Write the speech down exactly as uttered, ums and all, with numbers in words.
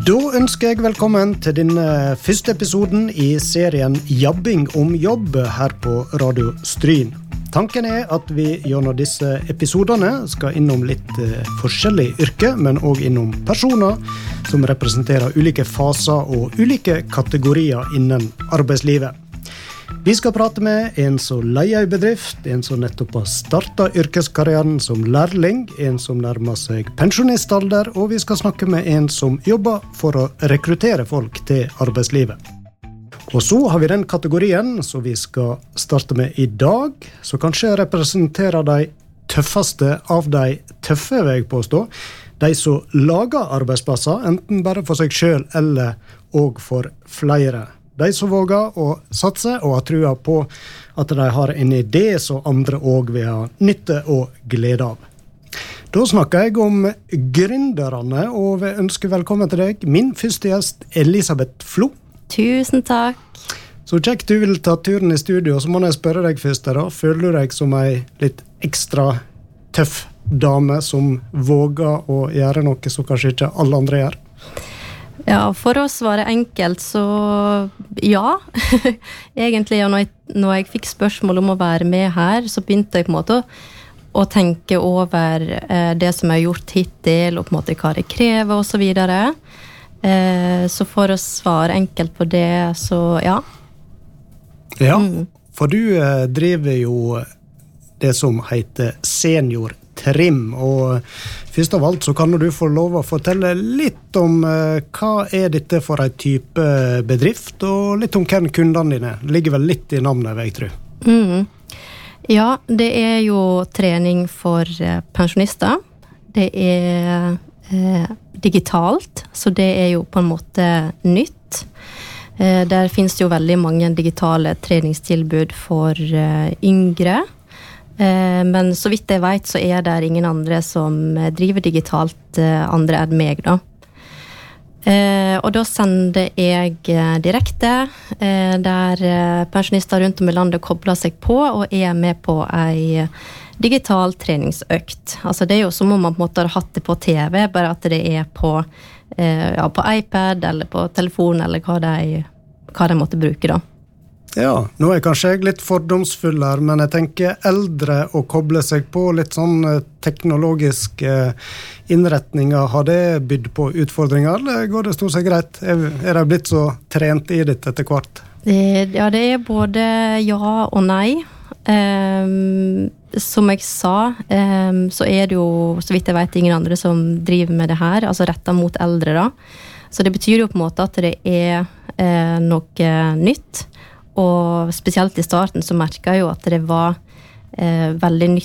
Da ønsker jeg velkommen til den første episoden i serien Jabbing om jobb her på Radio Stryn. Tanken er at vi gjennom disse episodene skal innom litt forskjellige yrker, men også innom personer som representerer ulike faser og ulike kategorier innen arbeidslivet. Vi skal prate med en som leier i bedrift, en som nettopp har startet yrkeskarrieren som lærling, en som nærmer seg pensjonistalder, og vi skal snakke med en som jobber for å rekruttere folk til arbeidslivet. Og så har vi den kategorien som vi skal starte med i dag, som kanskje representerer de tøffeste av de tøffe, vil jeg påstå. De som lager arbeidsplasser, enten bare for seg selv eller også for flere. De som våger å satse og har trua på at de har en idé som andre også vil ha nytte og glede av. Da snakker jeg om gründerne, og vil ønske velkommen til deg, min første gjest, Elisabeth Flo. Tusen takk. Så kjekt du vil ta turen i studio, så må jeg spørre deg først da. Føler du deg som en litt ekstra tøff dame som våger å gjøre noe som kanskje ikke alle andre gjør? Ja, for å svare enkelt, så ja. Egentlig, ja, når, jeg, når jeg fikk spørsmål om å være med her, så begynte jeg på en måte å, å tenke over eh, det som jeg har gjort hittil, og på en måte hva det krever, og så videre. Eh, så for å svare enkelt på det, så ja. Ja, mm. For du eh, driver jo det som heter Senior Trim, og først av alt så kan du få lov å fortelle litt om uh, hva er dette for en type bedrift, og litt om hvem kundene dine. Det ligger vel litt i navnet, vil jeg tro. Mm. Ja, det er jo trening for uh, pensjonister. Det er uh, digitalt, så det er jo på en måte nytt. Uh, der finnes det jo veldig mange digitale treningstilbud for uh, yngre. Men så vidt jeg vet, så er det ingen andre som driver digitalt andre enn meg da. Og da sender jeg direkte, der pensjonister rundt om i landet kobler seg på og er med på en digital treningsøkt. Altså det er jo som om man på en måte har hatt det på T V, bare at det er på, ja, på iPad eller på telefon eller hva de, hva de måtte bruke da. Ja, nå er kanskje jeg litt fordomsfull her, men jeg tenker eldre å koble seg på litt sånn teknologiske innretninger. Har det bydd på utfordringer, eller går det stort sett greit? Er det blitt så trent i det etter hvert? Ja, det er både ja og nei. Um, som jeg sa, um, så er det jo, så vidt jeg vet, ingen andre som driver med det her, altså rettet mot eldre da. Så det betyr jo på en måte at det er uh, noe nytt. Og spesielt i starten så merket jeg jo at det var eh, veldig nytt